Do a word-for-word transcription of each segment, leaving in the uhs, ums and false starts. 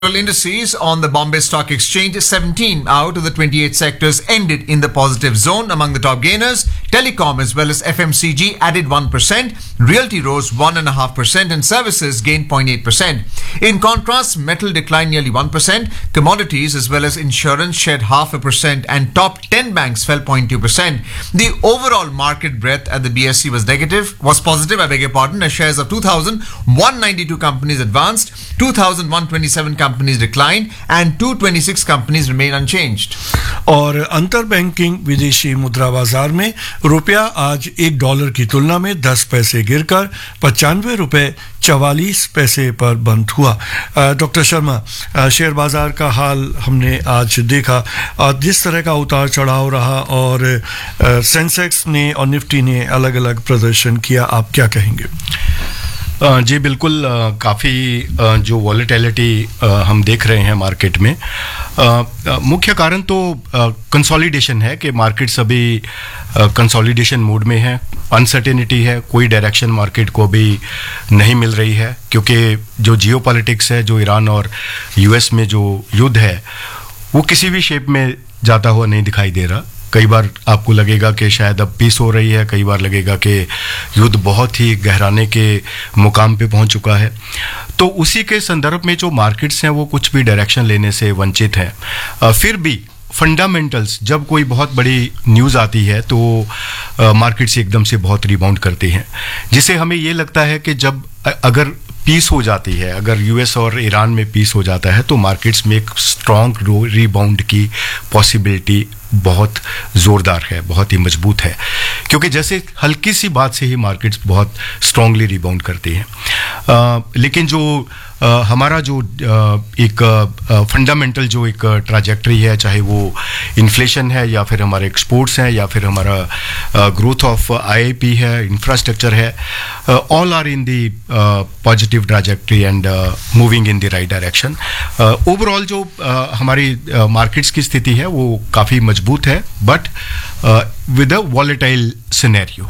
Indices on the Bombay Stock Exchange, seventeen out of the twenty-eight sectors ended in the positive zone. Among the top gainers, telecom as well as F M C G added one percent, realty rose one point five percent and services gained zero point eight percent. In contrast, metal declined nearly one percent, commodities as well as insurance shed half a percent and top ten banks fell zero point two percent. The overall market breadth at the B S E was negative, was positive, I beg your pardon, as shares of two thousand one hundred ninety-two companies advanced, two thousand one hundred twenty-seven companies companies declined and two hundred twenty-six companies remain unchanged. और अंतर banking विदेशी मुद्रा बाजार में रुपया आज एक dollar की तुलना में दस पैसे गिरकर पचानवे रुपए चवालीस पैसे पर बंद हुआ। डॉक्टर शर्मा, शेयर बाजार का हाल हमने आज देखा और जिस तरह का उतार चढ़ाव रहा और सेंसेक्स ने और निफ्टी ने अलग अलग प्रदर्शन किया, आप क्या कहेंगे? जी बिल्कुल, काफ़ी जो वॉलेटिलिटी हम देख रहे हैं मार्केट में, मुख्य कारण तो कंसोलिडेशन है कि मार्केट्स अभी कंसोलिडेशन मोड में है। अनसर्टेनिटी है, कोई डायरेक्शन मार्केट को भी नहीं मिल रही है क्योंकि जो जियोपॉलिटिक्स है, जो ईरान और यूएस में जो युद्ध है वो किसी भी शेप में जाता हुआ नहीं दिखाई दे रहा। कई बार आपको लगेगा कि शायद अब पीस हो रही है, कई बार लगेगा कि युद्ध बहुत ही गहराने के मुकाम पे पहुंच चुका है। तो उसी के संदर्भ में जो मार्केट्स हैं वो कुछ भी डायरेक्शन लेने से वंचित हैं। फिर भी फंडामेंटल्स, जब कोई बहुत बड़ी न्यूज़ आती है तो मार्केट्स एकदम से बहुत रिबाउंड करते हैं, जिससे हमें ये लगता है कि जब अगर पीस हो जाती है, अगर यूएस और ईरान में पीस हो जाता है तो मार्केट्स में एक स्ट्रॉन्ग रीबाउंड की पॉसिबिलिटी बहुत ज़ोरदार है, बहुत ही मजबूत है, क्योंकि जैसे हल्की सी बात से ही मार्केट्स बहुत स्ट्रांगली रिबाउंड करती हैं। आ, लेकिन जो आ, हमारा जो आ, एक फंडामेंटल जो एक ट्रैजेक्टरी है, चाहे वो इन्फ्लेशन है या फिर हमारे एक्सपोर्ट्स हैं या फिर हमारा ग्रोथ ऑफ आईआईपी है, इंफ्रास्ट्रक्चर है, all are in the positive trajectory and moving in the right direction. Overall जो uh, हमारी मार्केट्स uh, की स्थिति है वो काफ़ी मजबूत है, but with a volatile scenario.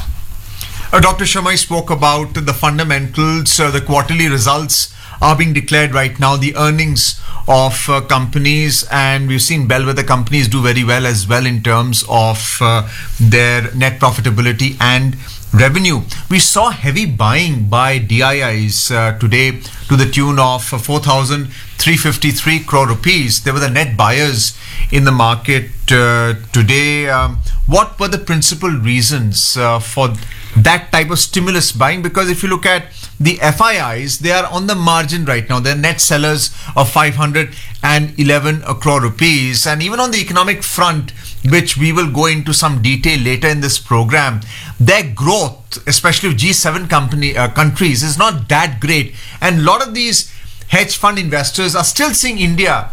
Doctor Sharma spoke about the fundamentals, uh, the quarterly results are being declared right now, the earnings of uh, companies, and we've seen bellwether companies do very well as well in terms of uh, their net profitability and revenue. We saw heavy buying by D I Is uh, today to the tune of four thousand three hundred fifty-three crore rupees. They were the net buyers in the market uh, today. Um, what were the principal reasons uh, for that type of stimulus buying? Because if you look at the F I Is, they are on the margin right now. They're net sellers of five hundred eleven crore rupees. And even on the economic front, which we will go into some detail later in this program, their growth, especially with G seven company uh, countries, is not that great. And a lot of these hedge fund investors are still seeing India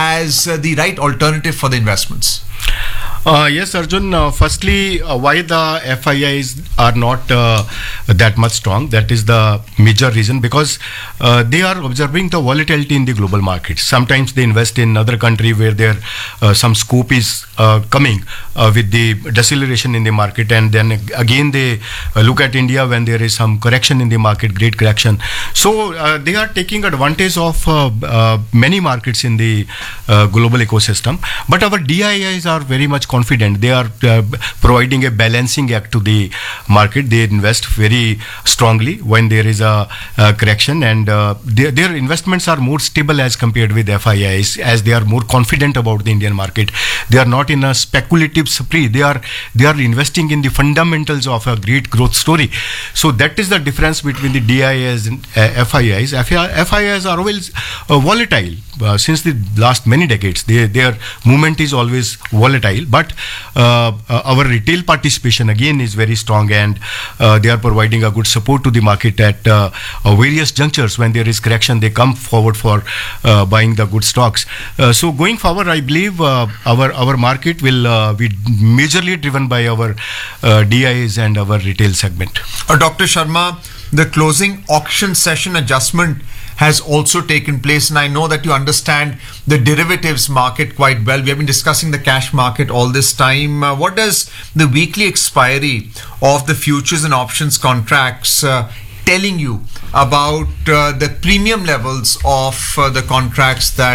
as uh, the right alternative for the investments. Uh, yes, Arjun. Uh, firstly, uh, why the F I Is are not uh, that much strong? That is the major reason, because uh, they are observing the volatility in the global markets. Sometimes they invest in other country where there uh, some scope is uh, coming uh, with the deceleration in the market, and then again they uh, look at India when there is some correction in the market, great correction. So uh, they are taking advantage of uh, uh, many markets in the uh, global ecosystem. But our D I Is are very much confident. They are uh, providing a balancing act to the market. They invest very strongly when there is a, a correction, and uh, their, their investments are more stable as compared with F I Is, as they are more confident about the Indian market. They are not in a speculative spree. They are they are investing in the fundamentals of a great growth story. So that is the difference between the D I Is and uh, F I Is. F I Is are always uh, volatile. Uh, since the last many decades, they, their movement is always volatile, but uh, uh, our retail participation again is very strong, and uh, they are providing a good support to the market at uh, uh, various junctures. When there is correction, they come forward for uh, buying the good stocks. Uh, so going forward, I believe uh, our our market will uh, be majorly driven by our uh, D I Is and our retail segment. Uh, Doctor Sharma, the closing auction session adjustment has also taken place, and I know that you understand the derivatives market quite well. We have been discussing the cash market all this time. Uh, what does the weekly expiry of the futures and options contracts uh, telling you about uh, the premium levels of uh, the contracts that